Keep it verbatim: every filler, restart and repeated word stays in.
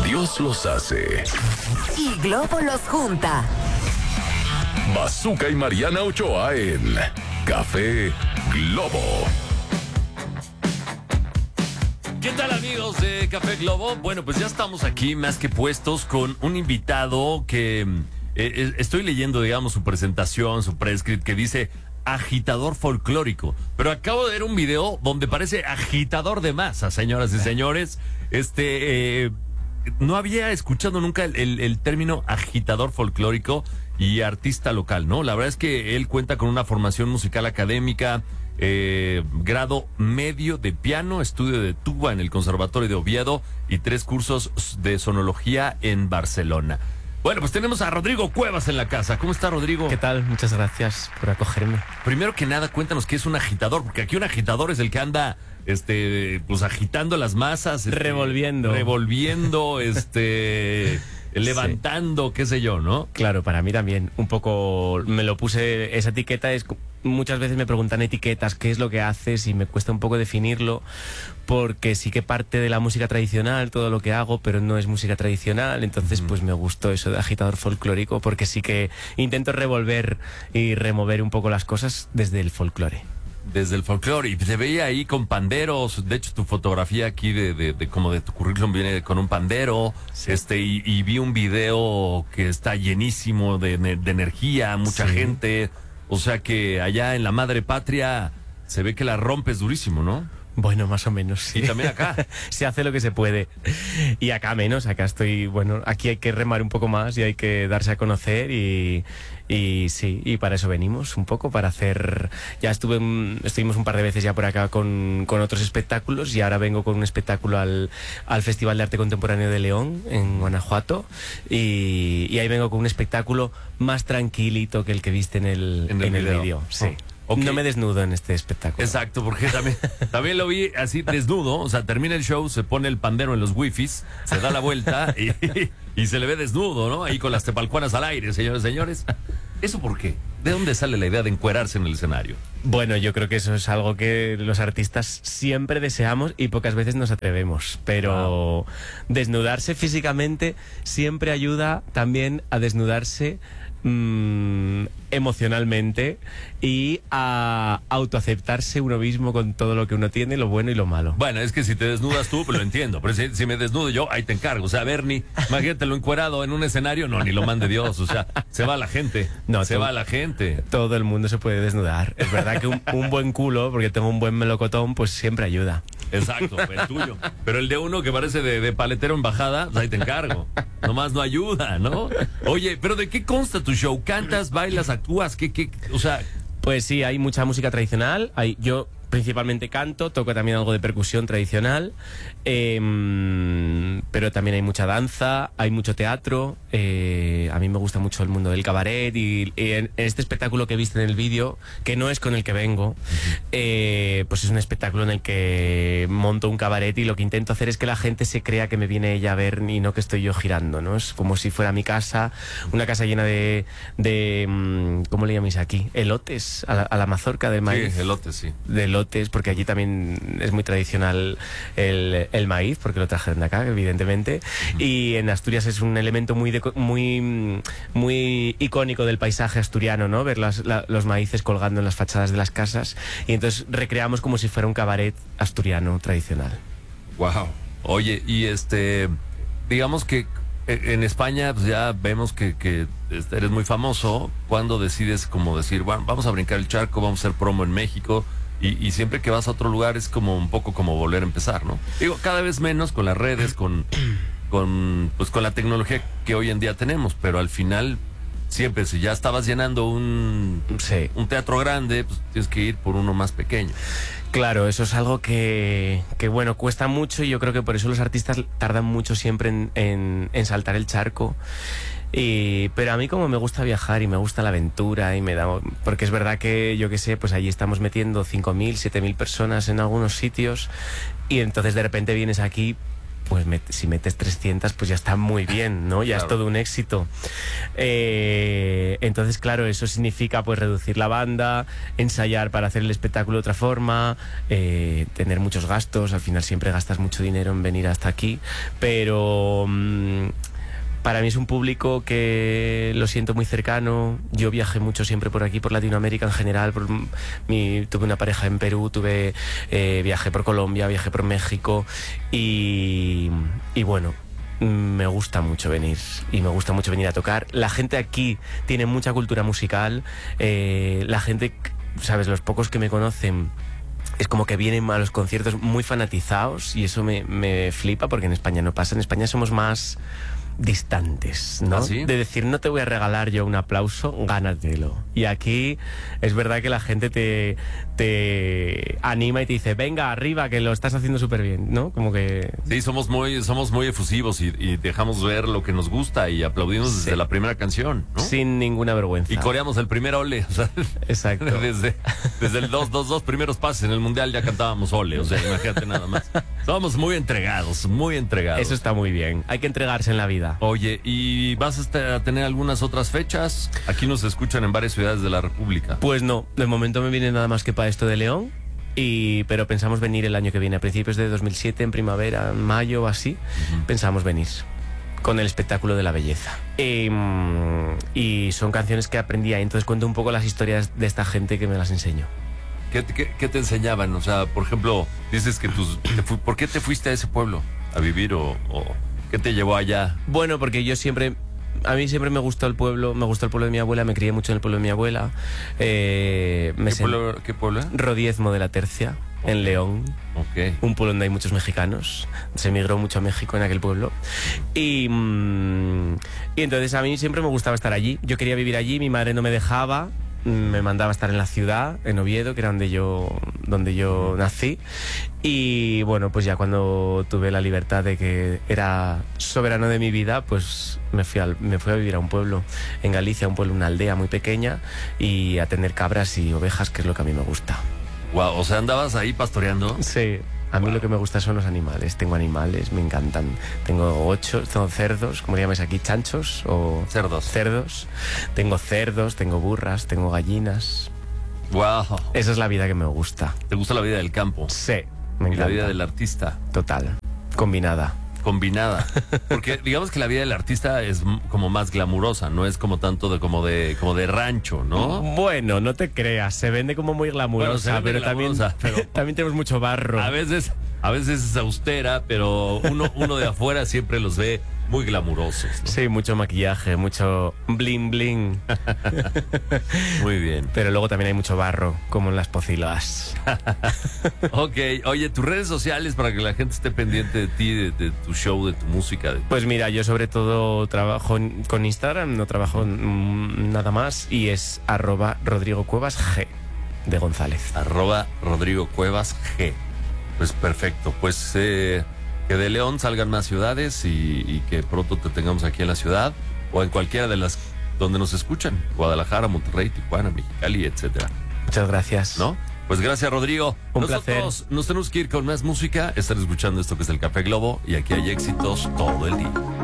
Dios los hace y Globo los junta. Bazooka y Mariana Ochoa en Café Globo. ¿Qué tal, amigos de Café Globo? Bueno, pues ya estamos aquí más que puestos con un invitado que eh, eh, estoy leyendo, digamos, su presentación, su prescript, que dice agitador folclórico. Pero acabo de ver un video donde parece agitador de masa, señoras y señores. Este, eh, no había escuchado nunca el, el, el término agitador folclórico y artista local, ¿no? La verdad es que él cuenta con una formación musical académica, Eh, grado medio de piano, estudio de tuba en el Conservatorio de Oviedo y tres cursos de sonología en Barcelona. Bueno, pues tenemos a Rodrigo Cuevas en la casa. ¿Cómo está, Rodrigo? ¿Qué tal? Muchas gracias por acogerme. Primero que nada, cuéntanos qué es un agitador, porque aquí un agitador es el que anda, este, pues agitando las masas, este, revolviendo, revolviendo, este, levantando, sí, qué sé yo, ¿no? Claro, para mí también. Un poco me lo puse, esa etiqueta es, muchas veces me preguntan etiquetas, qué es lo que haces, y me cuesta un poco definirlo, porque sí que parte de la música tradicional, todo lo que hago, pero no es música tradicional. Entonces, mm. pues me gustó eso de agitador folclórico, porque sí que intento revolver y remover un poco las cosas desde el folclore. Desde el folclore, y te veía ahí con panderos. De hecho, tu fotografía aquí de, de, de como de tu currículum viene con un pandero, sí. este y, y vi un video que está llenísimo de, de energía, mucha sí. gente. O sea que allá en la madre patria se ve que la rompes durísimo, ¿no? Bueno, más o menos, sí. Y también acá. Se hace lo que se puede. Y acá menos, acá estoy, bueno, aquí hay que remar un poco más y hay que darse a conocer y, y sí, y para eso venimos un poco, para hacer... Ya estuve, estuvimos un par de veces ya por acá con, con otros espectáculos, y ahora vengo con un espectáculo al, al Festival de Arte Contemporáneo de León, en Guanajuato, y, y ahí vengo con un espectáculo más tranquilito que el que viste en el, en el, en el vídeo. Sí. Oh. Okay. No me desnudo en este espectáculo. Exacto, porque también, también lo vi así desnudo. O sea, termina el show, se pone el pandero en los wifis, se da la vuelta y, y se le ve desnudo, ¿no? Ahí con las tepalcuanas al aire, señores y señores. ¿Eso por qué? ¿De dónde sale la idea de encuerarse en el escenario? Bueno, yo creo que eso es algo que los artistas siempre deseamos y pocas veces nos atrevemos. Pero wow. desnudarse físicamente siempre ayuda también a desnudarse mmm, emocionalmente y a autoaceptarse uno mismo con todo lo que uno tiene, lo bueno y lo malo. Bueno, es que si te desnudas tú, pues lo entiendo. Pero si, si me desnudo yo, ahí te encargo. O sea, Bernie, imagínate lo encuerado en un escenario. No, ni lo mande Dios. O sea, se va la gente. No, se tú, va la gente. Todo el mundo se puede desnudar. Es verdad que un, un buen culo, porque tengo un buen melocotón, pues siempre ayuda. Exacto, el tuyo. Pero el de uno que parece de, de paletero en bajada, pues ahí te encargo. Nomás no ayuda, ¿no? Oye, pero ¿de qué consta tu show? ¿Cantas, bailas, actúas? ¿Qué, qué? O sea... Pues sí, hay mucha música tradicional. Hay, yo principalmente canto, toco también algo de percusión tradicional, eh, pero también hay mucha danza, hay mucho teatro. Eh, a mí me gusta mucho el mundo del cabaret, y, y en este espectáculo que viste en el vídeo, que no es con el que vengo, eh, pues es un espectáculo en el que monto un cabaret, y lo que intento hacer es que la gente se crea que me viene ella a ver y no que estoy yo girando, ¿no? Es como si fuera mi casa, una casa llena de, de ¿cómo le llamáis aquí? Elotes, a la, a la mazorca del maíz. Sí, elotes, sí. De elotes, porque allí también es muy tradicional el, el maíz, porque lo trajeron de acá, evidentemente. Uh-huh. Y en Asturias es un elemento muy, de, muy, muy icónico del paisaje asturiano, ¿no? Ver las, la, los maíces colgando en las fachadas de las casas. Y entonces recreamos como si fuera un cabaret asturiano tradicional. Wow. Oye, y este, digamos que en España pues ya vemos que, que eres muy famoso. ¿Cuándo decides como decir, bueno, vamos a brincar el charco, vamos a hacer promo en México? Y, y siempre que vas a otro lugar es como un poco como volver a empezar, ¿no? Digo, cada vez menos con las redes, con, con, pues con la tecnología que hoy en día tenemos, pero al final siempre, si ya estabas llenando un, sí. un teatro grande, pues tienes que ir por uno más pequeño. Claro, eso es algo que, que, bueno, cuesta mucho, y yo creo que por eso los artistas tardan mucho siempre en, en, en saltar el charco. Y, pero a mí, como me gusta viajar y me gusta la aventura, y me da, porque es verdad que, yo qué sé, pues allí estamos metiendo cinco mil, siete mil personas en algunos sitios, y entonces de repente vienes aquí pues met- si metes trescientas, pues ya está muy bien, ¿no? Ya Claro. es todo un éxito. Eh, entonces, claro, eso significa pues reducir la banda, ensayar para hacer el espectáculo de otra forma, eh, tener muchos gastos. Al final siempre gastas mucho dinero en venir hasta aquí, pero... mm, para mí es un público que lo siento muy cercano. Yo viajé mucho siempre por aquí, por Latinoamérica en general. Por mi, tuve una pareja en Perú, tuve eh, viajé por Colombia, viajé por México y, y bueno, me gusta mucho venir y me gusta mucho venir a tocar. La gente aquí tiene mucha cultura musical. Eh, la gente, sabes, los pocos que me conocen es como que vienen a los conciertos muy fanatizados y eso me, me flipa porque en España no pasa. En España somos más distantes, ¿no? ¿Ah, sí? De decir, no te voy a regalar yo un aplauso, gánatelo. Y aquí es verdad que la gente te, te anima y te dice, venga, arriba, que lo estás haciendo súper bien, ¿no? Como que... Sí, somos muy, somos muy efusivos y, y dejamos ver lo que nos gusta y aplaudimos desde Sí. la primera canción, ¿no? Sin ninguna vergüenza. Y coreamos el primer ole, o sea, Exacto. desde, desde el dos, dos, dos primeros pases en el mundial ya cantábamos ole, o sea, imagínate nada más. Somos muy entregados, muy entregados. Eso está muy bien. Hay que entregarse en la vida. Oye, ¿y vas a este- a tener algunas otras fechas? Aquí nos escuchan en varias ciudades de la República. Pues no, de momento me viene nada más que para esto de León. Y, pero pensamos venir el año que viene, a principios de dos mil siete, en primavera, en mayo o así, pensamos venir con el espectáculo de la belleza. Y, mm, y son canciones que aprendí ahí, entonces cuento un poco las historias de esta gente que me las enseño. ¿Qué, qué, qué te enseñaban? O sea, por ejemplo, dices que tus... te fu- ¿Por qué te fuiste a ese pueblo a vivir o, o qué te llevó allá? Bueno, porque yo siempre... A mí siempre me gustó el pueblo, me gustó el pueblo de mi abuela, me crié mucho en el pueblo de mi abuela. Eh, me ¿Qué sen- pueblo, ¿Qué pueblo? Rodiezmo de la Tercia, en León. Ok. Un pueblo donde hay muchos mexicanos. Se emigró mucho a México en aquel pueblo. Y, mm, y entonces a mí siempre me gustaba estar allí. Yo quería vivir allí, mi madre no me dejaba. Me mandaba a estar en la ciudad, en Oviedo, que era donde yo, donde yo nací. Y bueno, pues ya cuando tuve la libertad de que era soberano de mi vida, pues me fui, al- me fui a vivir a un pueblo en Galicia, un pueblo, una aldea muy pequeña, y a tener cabras y ovejas, que es lo que a mí me gusta. Wow, o sea, andabas ahí pastoreando. Sí, a mí Wow. lo que me gusta son los animales. Tengo animales, me encantan. Tengo ocho, tengo cerdos, como le llamáis aquí, chanchos o Cerdos. cerdos. Tengo cerdos, tengo burras, tengo gallinas. Wow. Esa es la vida que me gusta. ¿Te gusta la vida del campo? Sí, me Y la encanta. vida del artista. Total, combinada. Combinada. Porque digamos que la vida del artista es m- como más glamurosa, no es como tanto de como de como de rancho, ¿no? Bueno, no te creas, se vende como muy glamurosa, Bueno, se vende pero, glamurosa, también, pero- también tenemos mucho barro. A veces, a veces es austera, pero uno, uno de afuera siempre los ve muy glamurosos, ¿no? Sí, mucho maquillaje, mucho bling bling. Muy bien. Pero luego también hay mucho barro, como en las pocilas. Ok, oye, tus redes sociales para que la gente esté pendiente de ti, de, de tu show, de tu música. de- Pues mira, yo sobre todo trabajo en- con Instagram, no trabajo mm, nada más, y es arroba Rodrigo Cuevas G de González. Arroba Rodrigo Cuevas G. Pues perfecto. Pues eh, que de León salgan más ciudades y, y que pronto te tengamos aquí en la ciudad o en cualquiera de las donde nos escuchan. Guadalajara, Monterrey, Tijuana, Mexicali, etcétera. Muchas gracias. ¿No? Pues gracias, Rodrigo. Un Nosotros placer. nos tenemos que ir con más música. Están escuchando esto que es el Café Globo y aquí hay éxitos todo el día.